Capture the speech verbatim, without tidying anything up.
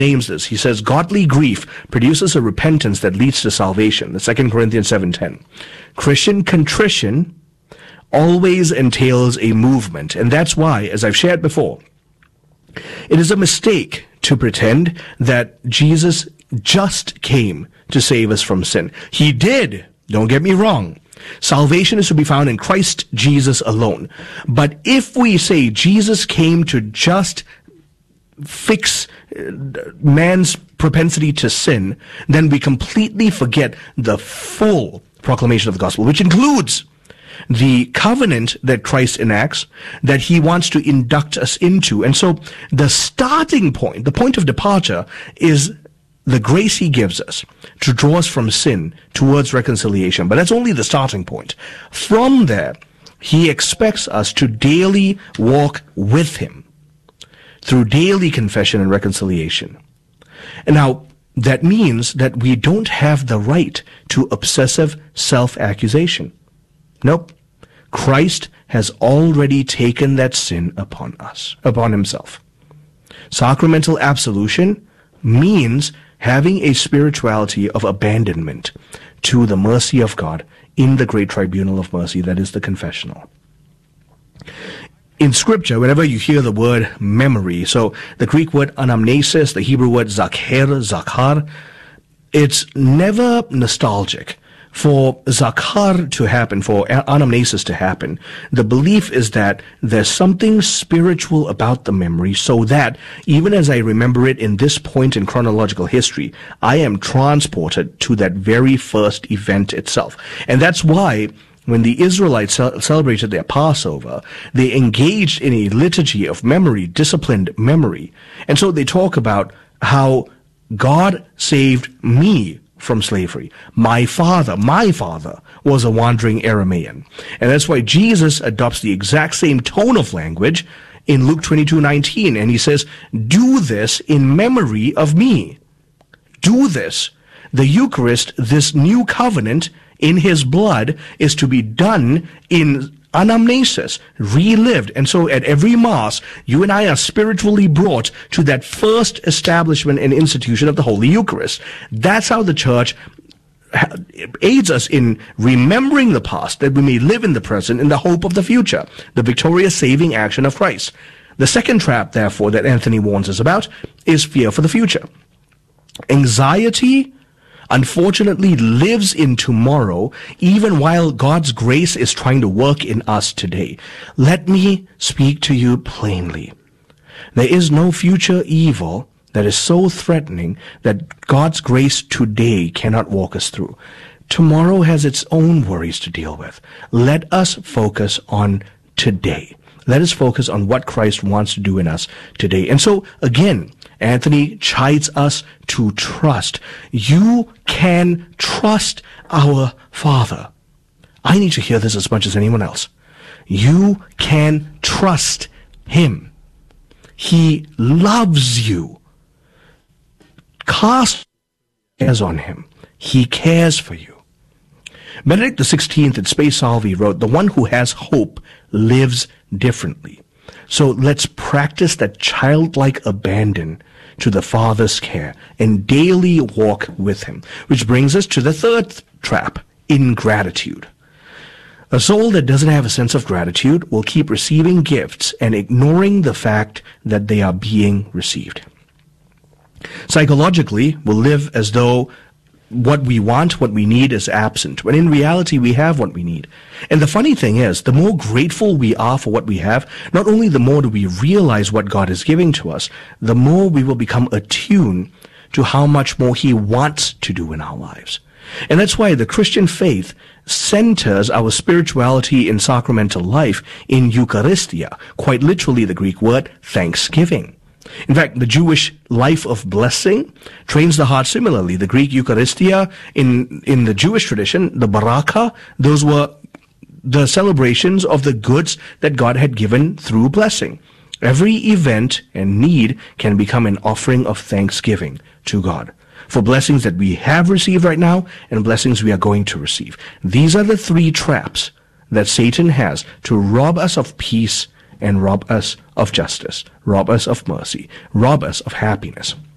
names this. He says, godly grief produces a repentance that leads to salvation. The Second Corinthians seven ten. Christian contrition always entails a movement. And that's why, as I've shared before, it is a mistake to pretend that Jesus just came to save us from sin. He did. Don't get me wrong. Salvation is to be found in Christ Jesus alone. But if we say Jesus came to just fix man's propensity to sin, then we completely forget the full proclamation of the gospel, which includes the covenant that Christ enacts, that he wants to induct us into. And so the starting point, the point of departure, is the grace he gives us to draw us from sin towards reconciliation. But that's only the starting point. From there, he expects us to daily walk with him through daily confession and reconciliation. And now, that means that we don't have the right to obsessive self-accusation. Nope. Christ has already taken that sin upon us, upon himself. Sacramental absolution means having a spirituality of abandonment to the mercy of God in the great tribunal of mercy, that is the confessional. In Scripture, whenever you hear the word memory, so the Greek word anamnesis, the Hebrew word zakher, zakhar, it's never nostalgic. For zakhar to happen, for anamnesis to happen, the belief is that there's something spiritual about the memory, so that even as I remember it in this point in chronological history, I am transported to that very first event itself. And that's why when the Israelites ce- celebrated their Passover, they engaged in a liturgy of memory, disciplined memory. And so they talk about how God saved me from slavery. My father, my father was a wandering Aramean. And that's why Jesus adopts the exact same tone of language in Luke twenty-two nineteen. And he says, do this in memory of me. Do this. The Eucharist, this new covenant in his blood, is to be done in anamnesis, relived. And so at every Mass, you and I are spiritually brought to that first establishment and institution of the Holy Eucharist. That's how the Church aids us in remembering the past, that we may live in the present in the hope of the future, the victorious saving action of Christ. The second trap, therefore, that Anthony warns us about is fear for the future. Anxiety, unfortunately, lives in tomorrow, even while God's grace is trying to work in us today. Let me speak to you plainly. There is no future evil that is so threatening that God's grace today cannot walk us through. Tomorrow has its own worries to deal with. Let us focus on today. Let us focus on what Christ wants to do in us today. And so, again, Anthony chides us to trust. You can trust our Father. I need to hear this as much as anyone else. You can trust him. He loves you. Cast cares on him. He cares for you. Benedict the sixteenth at Spe Salvi wrote, the one who has hope lives differently. So let's practice that childlike abandon to the Father's care and daily walk with him. Which brings us to the third trap, ingratitude. A soul that doesn't have a sense of gratitude will keep receiving gifts and ignoring the fact that they are being received. Psychologically, we'll live as though what we want, what we need is absent, when in reality we have what we need. And the funny thing is, the more grateful we are for what we have, not only the more do we realize what God is giving to us, the more we will become attuned to how much more he wants to do in our lives. And that's why the Christian faith centers our spirituality in sacramental life in Eucharistia, quite literally the Greek word thanksgiving. In fact, the Jewish life of blessing trains the heart similarly. The Greek Eucharistia, in, in the Jewish tradition, the Baraka, those were the celebrations of the goods that God had given through blessing. Every event and need can become an offering of thanksgiving to God for blessings that we have received right now and blessings we are going to receive. These are the three traps that Satan has to rob us of peace and rob us of justice, rob us of mercy, rob us of happiness.